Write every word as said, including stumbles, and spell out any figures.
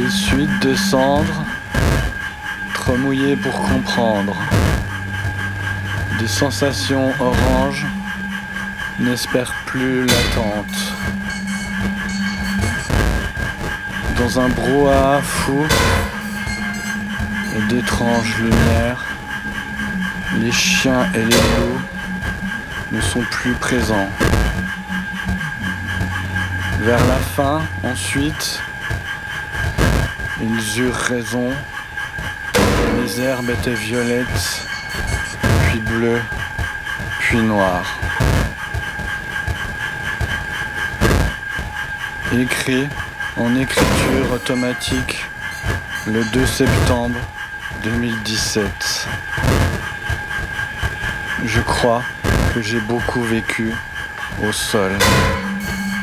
Des suites de cendres, trop mouillées pour comprendre. Des sensations oranges, n'espère plus l'attente. Dans un brouhaha fou et d'étranges lumières, les chiens et les loups ne sont plus présents. Vers la fin, ensuite, ils eurent raison. Les herbes étaient violettes, puis bleues, puis noires. Écrit en écriture automatique le deux septembre deux mille dix-sept. Je crois que j'ai beaucoup vécu au sol.